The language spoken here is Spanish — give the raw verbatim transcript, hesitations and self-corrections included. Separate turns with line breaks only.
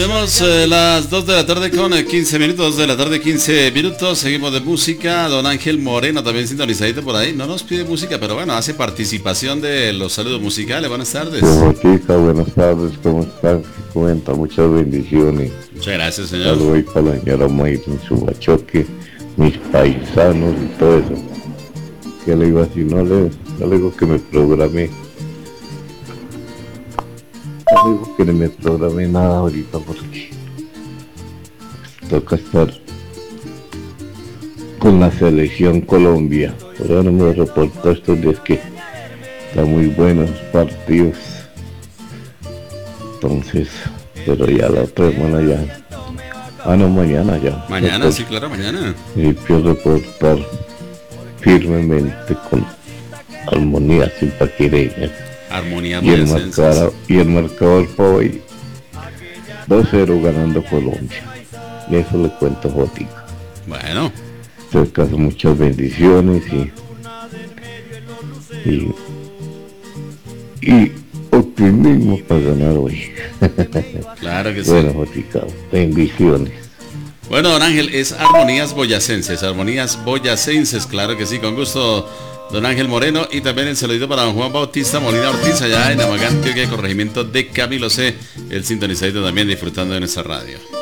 Tenemos eh, las dos de la tarde con eh, quince minutos, dos de la tarde quince minutos, seguimos de música. Don Ángel Moreno también sintonizadito por ahí, no nos pide música, pero bueno, hace participación de los saludos musicales. Buenas tardes.
Chica, buenas tardes, ¿cómo están? ¿Qué cuenta? Muchas bendiciones.
Muchas gracias, señor.
Saludos para la señora Mayra en su bachoque, mis paisanos y todo eso. ¿Qué le iba a decir? No le, no le digo que me programé. No le digo que no me programé nada ahorita porque toca estar con la selección Colombia. Por ahora me reportó estos días que están muy buenos partidos. Entonces, pero ya la otra semana ya. Ah, no, mañana ya.
Mañana,
Entonces,
sí, claro, mañana.
y quiero reportar firmemente con armonía zipaquireña.
Armonía
Y el,
boyacenses.
marcador, y el marcador para hoy dos cero ganando Colombia. Y eso le cuento Jotica.
Bueno,
Cerca muchas bendiciones y, y, y optimismo para ganar hoy.
claro que sí.
Bueno, Jotica, bendiciones.
Bueno, don Ángel, es Armonías Boyacenses, Armonías Boyacenses, claro que sí, con gusto, don Ángel Moreno. Y también el saludito para don Juan Bautista Molina Ortiz, allá en Amagán, Antioquia, corregimiento de Camilo C, el sintonizadito también disfrutando de nuestra radio.